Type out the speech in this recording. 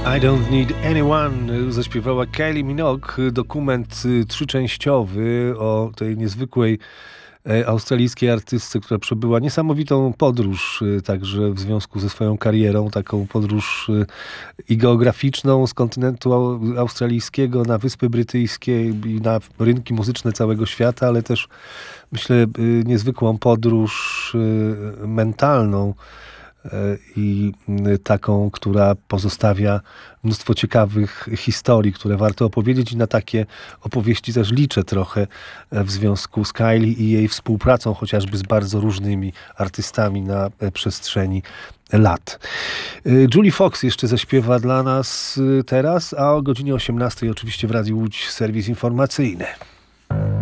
I Don't Need Anyone zaśpiewała Kylie Minogue. Dokument trzyczęściowy o tej niezwykłej australijskiej artystce, która przebyła niesamowitą podróż także w związku ze swoją karierą, taką podróż i geograficzną z kontynentu australijskiego na Wyspy Brytyjskie i na rynki muzyczne całego świata, ale też myślę niezwykłą podróż mentalną i taką, która pozostawia mnóstwo ciekawych historii, które warto opowiedzieć, i na takie opowieści też liczę trochę w związku z Kylie i jej współpracą chociażby z bardzo różnymi artystami na przestrzeni lat. Julie Fox jeszcze zaśpiewa dla nas teraz, a o godzinie 18 oczywiście w Radiu Łódź serwis informacyjny.